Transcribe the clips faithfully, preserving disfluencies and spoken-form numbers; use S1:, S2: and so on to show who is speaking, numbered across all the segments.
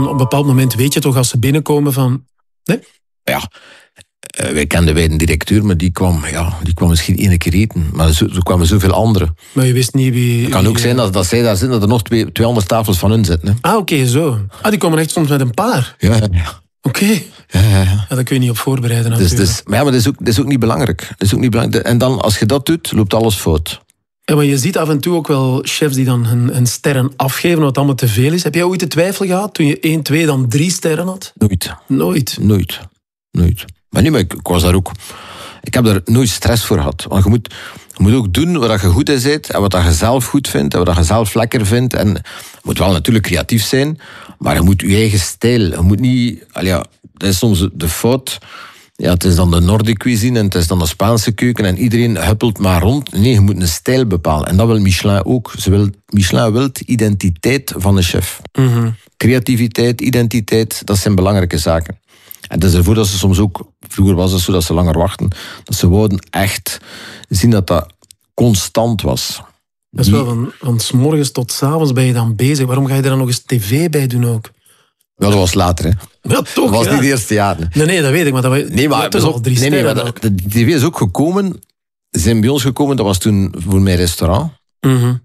S1: op een bepaald moment weet je toch als ze binnenkomen van... Nee?
S2: Ja, uh, wij kenden wij een directeur, maar die kwam, ja, die kwam misschien één keer eten. Maar zo, er kwamen zoveel anderen.
S1: Maar je wist niet wie...
S2: Het kan
S1: wie,
S2: ook zijn dat, dat zij daar zitten, dat er nog twee, twee andere tafels van hun zitten. Hè.
S1: Ah, oké, okay, zo. Ah, die komen echt soms met een paar.
S2: Ja, ja, ja.
S1: Oké. Okay.
S2: Ja, ja, ja.
S1: Ja, daar kun je niet op voorbereiden
S2: dus,
S1: natuurlijk.
S2: dus, maar ja, maar dat is, ook, dat is ook niet belangrijk. Dat is ook niet belangrijk. En dan, als je dat doet, loopt alles fout.
S1: Ja, maar je ziet af en toe ook wel chefs die dan hun, hun sterren afgeven, wat allemaal te veel is. Heb jij ooit de twijfel gehad toen je één, twee, dan drie sterren had?
S2: Nooit.
S1: Nooit?
S2: Nooit. Nooit. Maar nee, maar ik, ik was daar ook... Ik heb daar nooit stress voor gehad. Want je moet, je moet ook doen wat je goed in bent en wat je zelf goed vindt en wat je zelf lekker vindt. En je moet wel natuurlijk creatief zijn, maar je moet je eigen stijl. Je moet niet... Ja, dat is soms de fout... Ja, het is dan de Nordic cuisine en het is dan de Spaanse keuken en iedereen huppelt maar rond. Nee, je moet een stijl bepalen. En dat wil Michelin ook. Ze wil, Michelin wil de identiteit van de chef.
S1: Mm-hmm.
S2: Creativiteit, identiteit, dat zijn belangrijke zaken. En dat is ervoor dat ze soms ook, vroeger was het zo dat ze langer wachten, dat ze wouden echt zien dat dat constant was.
S1: Dat is wel van, van 's morgens tot 's avonds ben je dan bezig. Waarom ga je er dan nog eens tv bij doen ook?
S2: Ja, dat was later, hè.
S1: Ja, toch,
S2: dat was
S1: ja.
S2: niet de eerste jaren.
S1: Nee, nee, dat weet ik. Maar dat we,
S2: nee, maar,
S1: dat al drie
S2: nee, nee, maar
S1: sterren
S2: de, de tv is ook gekomen, zijn bij ons gekomen, dat was toen voor mijn restaurant.
S1: Mm-hmm.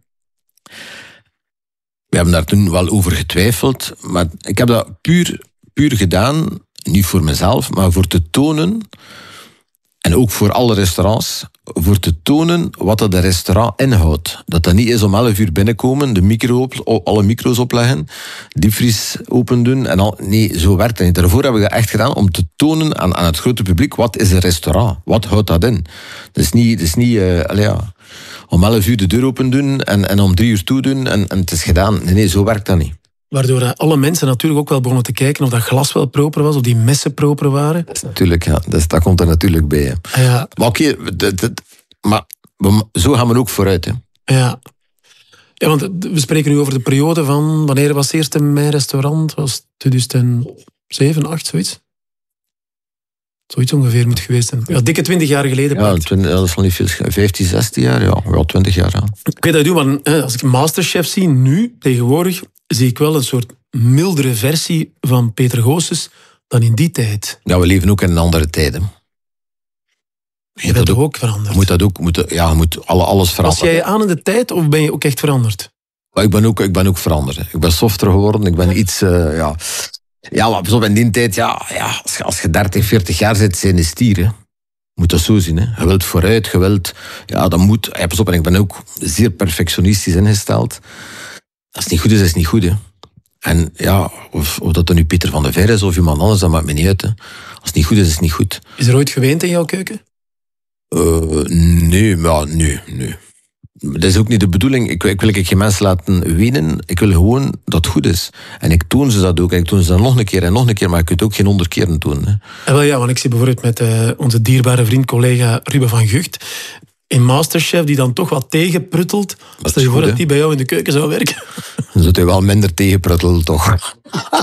S2: We hebben daar toen wel over getwijfeld, maar ik heb dat puur, puur gedaan, niet voor mezelf, maar voor te tonen, en ook voor alle restaurants, voor te tonen wat dat de restaurant inhoudt. Dat dat niet is om elf uur binnenkomen, de micro op, alle micro's opleggen, diepvries open doen. En al, nee, zo werkt dat niet. Daarvoor hebben we dat echt gedaan om te tonen aan, aan het grote publiek, wat is een restaurant? Wat houdt dat in? Dat is niet, dat is niet uh, allee, ja, om elf uur de deur open doen en, en om drie uur toe doen en, en het is gedaan. Nee, nee, zo werkt dat niet.
S1: Waardoor alle mensen natuurlijk ook wel begonnen te kijken of dat glas wel proper was, of die messen proper waren.
S2: Dat is natuurlijk, ja. Dat, is, dat komt er natuurlijk bij. Hè.
S1: Ja.
S2: Maar oké, okay, maar zo gaan we ook vooruit. Hè.
S1: Ja. Ja, want we spreken nu over de periode van, wanneer was het eerste Mijn Restaurant? Was tweeduizend zeven, acht, zoiets? Zoiets ongeveer moet geweest zijn. Ja, dikke twintig jaar geleden.
S2: Ja, twintig, dat is wel niet veel. vijftien, zestien jaar, ja. Wel twintig jaar, ja.
S1: Ik weet dat doen, maar als ik Masterchef zie, nu, tegenwoordig, zie ik wel een soort mildere versie van Peter Goossens dan in die tijd.
S2: Ja, we leven ook in een andere tijd, hè.
S1: Je bent toch ook veranderd?
S2: Moet dat ook, moet, ja, je moet alle, alles veranderen.
S1: Was jij aan in de tijd of ben je ook echt veranderd?
S2: Maar ik ben ook, ik ben ook veranderd. Ik ben softer geworden, ik ben iets... Uh, ja. ja, maar pas op, in die tijd, ja, ja, als, je, als je dertig, veertig jaar zit, zijn de stieren. Je moet dat zo zien, hè. Je wilt vooruit, je wilt... Ja, dat moet... Ja, pas op, en ik ben ook zeer perfectionistisch ingesteld. Als het niet goed is, is het niet goed, hè. En ja, of, of dat dan nu Pieter van der Veer is of iemand anders, dat maakt me niet uit, hè. Als het niet goed is, is het niet goed.
S1: Is er ooit geweend in jouw keuken?
S2: Uh, nee, maar nee, nee. Dat is ook niet de bedoeling. Ik, ik wil geen mensen laten wenen. Ik wil gewoon dat het goed is. En ik toon ze dat ook. En ik toon ze dat nog een keer en nog een keer. Maar ik kan het ook geen honderd keren doen. Hè.
S1: En wel ja, want ik zie bijvoorbeeld met uh, onze dierbare vriend, collega Ruben van Gucht in Masterchef, die dan toch wat tegenpruttelt. Stel je voor dat die bij jou in de keuken zou werken.
S2: Dan zou hij wel minder tegenpruttelen, toch?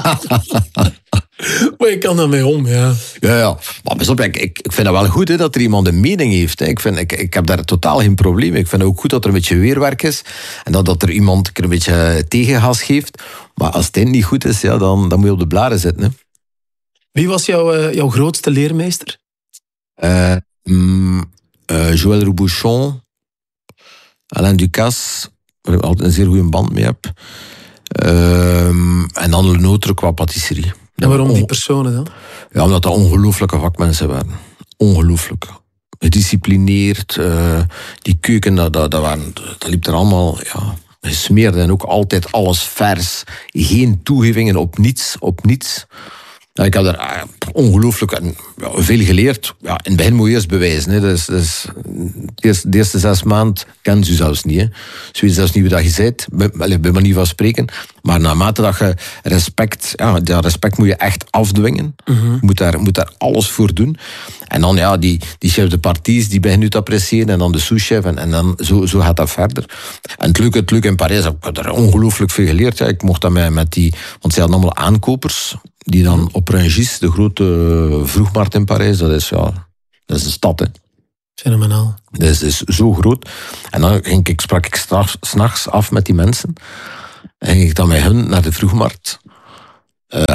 S1: Maar je kan daarmee om, ja.
S2: Ja, ja. Maar pas op, ik, ik vind het wel goed hè, dat er iemand een mening heeft. Hè. Ik, vind, ik, ik heb daar totaal geen probleem mee. Ik vind het ook goed dat er een beetje weerwerk is. En dat, dat er iemand een beetje tegengas geeft. Maar als het niet goed is, ja, dan, dan moet je op de blaren zitten. Hè.
S1: Wie was jouw, uh, jouw grootste leermeester?
S2: Uh, mm, uh, Joël Robuchon. Alain Ducasse. Waar ik altijd een zeer goede band mee heb. Uh, en dan Lenotre qua patisserie.
S1: En waarom die personen dan?
S2: Ja, omdat dat ongelooflijke vakmensen waren. Ongelooflijk. Gedisciplineerd. Uh, die keuken, dat, dat, dat, waren, dat liep er allemaal... Ja, gesmeerd en ook altijd alles vers. Geen toegevingen op niets. Op niets. Ja, ik heb daar uh, ongelooflijk en, ja, veel geleerd. Ja, in het begin moet je eerst bewijzen. Hè. Dat is, dat is, de, eerste, de eerste zes maanden kennen ze zelfs niet. Hè. Ze weten zelfs niet wie dat je bent, bij, bij manier van spreken. Maar naarmate dat je respect... Ja, dat respect moet je echt afdwingen. Mm-hmm. Je moet daar, moet daar alles voor doen. En dan ja, die, die chef de parties, die beginnen nu te appreciëren. En dan de sous-chef. En, en dan zo, zo gaat dat verder. En het leuke, het leuke in Parijs, ik heb er ongelooflijk veel geleerd. Ja. Ik mocht dat met, met die... Want ze hadden allemaal aankopers... die dan op Rungis, de grote vroegmarkt in Parijs, dat is, ja, dat is een stad, hè.
S1: Fenomenaal.
S2: Dat is, is zo groot. En dan ging ik, sprak ik s'nachts af met die mensen. En ging ik dan met hun naar de vroegmarkt. Uh,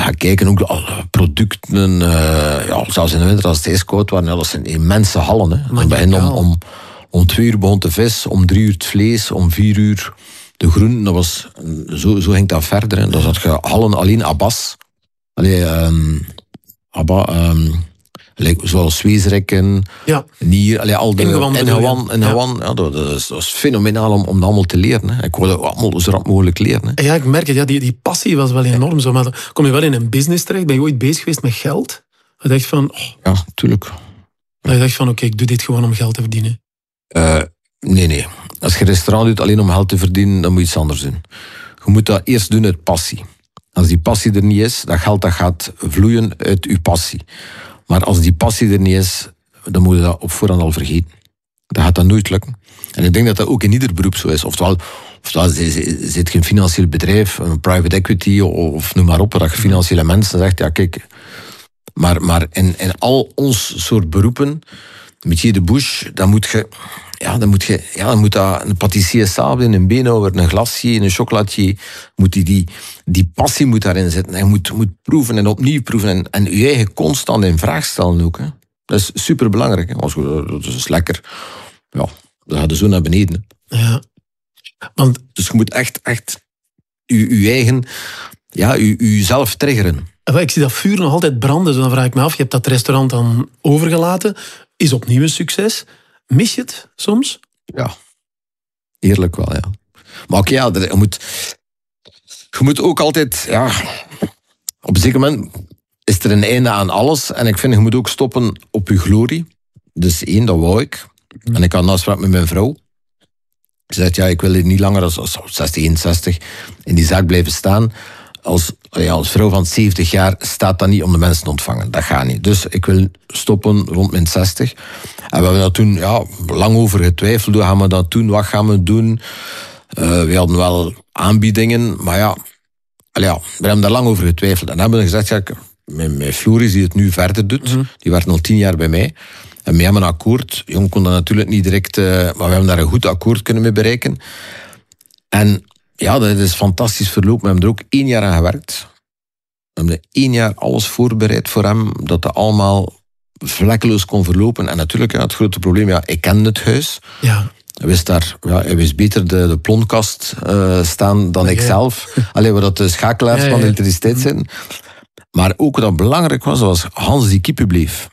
S2: gaan kijken, ook alle producten, uh, ja, zelfs in de winter als het ijskoud waren, ja, dat zijn immense hallen. Hè. Dan begin om, om, om twee uur begon de vis, om drie uur het vlees, om vier uur de groenten. Dat was, zo, zo ging dat verder. Hè. Dan zat je hallen alleen Abbas. Allee, um, Abba, um, zoals Weesrekken,
S1: ja.
S2: Nier, allee, al de
S1: Ingewan,
S2: Ingewan, Ingewan, ja. Ja, dat, dat, is, dat is fenomenaal om, om dat allemaal te leren. Hè. Ik wilde allemaal zo rap mogelijk leren. Hè.
S1: Ja, ik merk het, ja, die, die passie was wel enorm. Zo, maar dan kom je wel in een business terecht, ben je ooit bezig geweest met geld? Je dacht van... Oh,
S2: ja, tuurlijk.
S1: Je dacht van, oké, okay, ik doe dit gewoon om geld te verdienen.
S2: Uh, nee, nee. Als je een restaurant doet alleen om geld te verdienen, dan moet je iets anders doen. Je moet dat eerst doen uit passie. Als die passie er niet is, dat geld dat gaat vloeien uit je passie. Maar als die passie er niet is, dan moet je dat op voorhand al vergeten. Dat gaat dat nooit lukken. En ik denk dat dat ook in ieder beroep zo is. Oftewel, oftewel zit je een financieel bedrijf, een private equity, of noem maar op, dat je financiële mensen zegt, ja kijk... Maar, maar in, in al ons soort beroepen, métier de bouche, dan moet je... Ja, dan moet je, ja, dan moet dat een patissier sabel, een beenhouwer, een glacier, een chocolatier, moet die, die, die passie moet daarin zitten. Je moet, moet proeven en opnieuw proeven en, en je eigen constant in vraag stellen ook. Hè. Dat is superbelangrijk. Hè. Als je, dat is lekker. Ja, dan gaat je zo naar beneden. Hè.
S1: Ja. Want...
S2: Dus je moet echt, echt je, je eigen, ja, je, jezelf triggeren.
S1: Ik zie dat vuur nog altijd branden, dus dan vraag ik me af, je hebt dat restaurant dan overgelaten, is opnieuw een succes. Mis je het soms?
S2: Ja, eerlijk wel, ja. Maar oké, okay, ja, je moet, je moet ook altijd, ja, op een zeker moment is er een einde aan alles. En ik vind, je moet ook stoppen op je glorie. Dus één, dat wou ik. En ik had een afspraak met mijn vrouw. Ze zei, ja, ik wil hier niet langer als, als zestig, eenenzestig in die zaak blijven staan. Als, ja, als vrouw van zeventig jaar staat dat niet om de mensen te ontvangen. Dat gaat niet. Dus ik wil stoppen rond mijn zestig. En we hebben daar toen ja, lang over getwijfeld. Hoe gaan we dat doen? Wat gaan we doen? Uh, we hadden wel aanbiedingen. Maar ja, ja, we hebben daar lang over getwijfeld. En dan hebben we gezegd, ja, mijn, mijn Floris die het nu verder doet, mm-hmm. die werkt al tien jaar bij mij. En we hebben een akkoord. Jong kon dat natuurlijk niet direct... Uh, maar we hebben daar een goed akkoord kunnen mee bereiken. En... Ja, dat is fantastisch verlopen. We hebben er ook één jaar aan gewerkt. We hebben één jaar alles voorbereid voor hem, dat dat allemaal vlekkeloos kon verlopen. En natuurlijk, ja, het grote probleem, ja, ik kende het huis.
S1: Ja.
S2: Hij wist daar, ja, hij wist beter de, de plonkast uh, staan dan ik zelf. Alleen waar dat de schakelaars ja, ja, ja. van de elektriciteit zijn. Maar ook wat belangrijk was, was Hans die kippen bleef.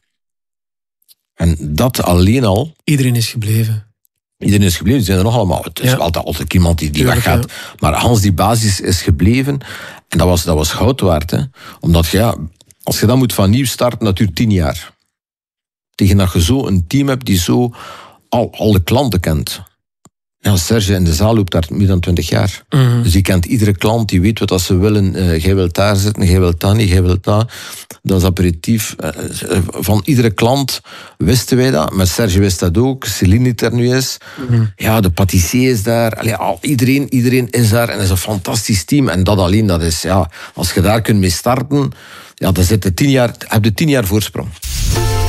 S2: En dat alleen al...
S1: Iedereen is gebleven.
S2: Iedereen is gebleven, die zijn er nog allemaal. Het is ja. altijd, altijd iemand die, die weggaat. Ja. Maar Hans, die basis is gebleven. En dat was, dat was goud waard. Hè. Omdat je, ja, als je dan moet van nieuw starten, dat duurt tien jaar. Tegen dat je zo een team hebt die zo al, al de klanten kent. Ja, Serge in de zaal loopt daar meer dan twintig jaar. Mm-hmm. Dus die kent iedere klant, die weet wat ze willen. Uh, jij wilt daar zitten, jij wilt daar niet, jij wilt daar. Dat is aperitief. Uh, van iedere klant wisten wij dat. Maar Serge wist dat ook. Céline die er nu is. Mm-hmm. Ja, de patissier is daar. Allee, al, iedereen, iedereen is daar. En dat is een fantastisch team. En dat alleen, dat is, ja, als je daar kunt mee starten, ja, dan zit je tien jaar, heb je tien jaar voorsprong.